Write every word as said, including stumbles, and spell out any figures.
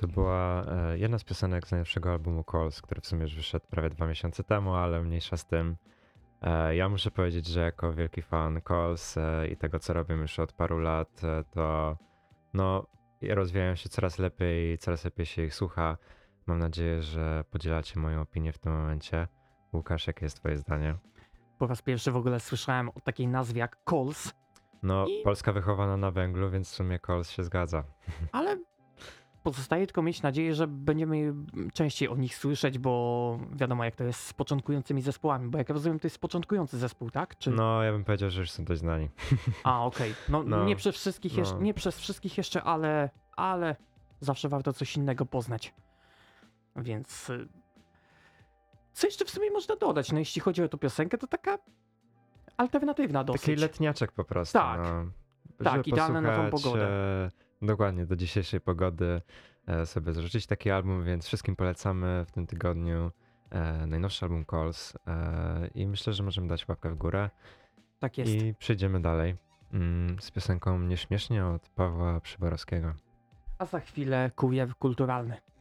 To była e, jedna z piosenek z najnowszego albumu Calls, który w sumie już wyszedł prawie dwa miesiące temu, ale mniejsza z tym. E, ja muszę powiedzieć, że jako wielki fan Calls e, i tego, co robią już od paru lat, e, to no, rozwijają się coraz lepiej, coraz lepiej się ich słucha. Mam nadzieję, że podzielacie moją opinię w tym momencie. Łukasz, jakie jest twoje zdanie? Po raz pierwszy w ogóle słyszałem o takiej nazwie jak Cols, No, I- Polska wychowana na węglu, więc w sumie Calls się zgadza. ale pozostaje tylko mieć nadzieję, że będziemy częściej o nich słyszeć, bo wiadomo jak to jest z początkującymi zespołami, bo jak rozumiem to jest początkujący zespół, tak? Czy... No, ja bym powiedział, że już są dość znani. A, okej. No, No, nie przez wszystkich no. jeszcze, nie przez wszystkich jeszcze, ale, ale zawsze warto coś innego poznać. Więc y, co jeszcze w sumie można dodać? No jeśli chodzi o tę piosenkę, to taka alternatywna dosyć. Taki letniaczek po prostu. Tak. No. Tak, Żeby idealne na tą posłuchać, pogodę. E, dokładnie, do dzisiejszej pogody e, sobie zarzucić taki album, więc wszystkim polecamy w tym tygodniu e, najnowszy album Calls e, i myślę, że możemy dać łapkę w górę Tak jest. i przejdziemy dalej mm, z piosenką Nieśmiesznie od Pawła Przyborowskiego. A za chwilę kurier kulturalny.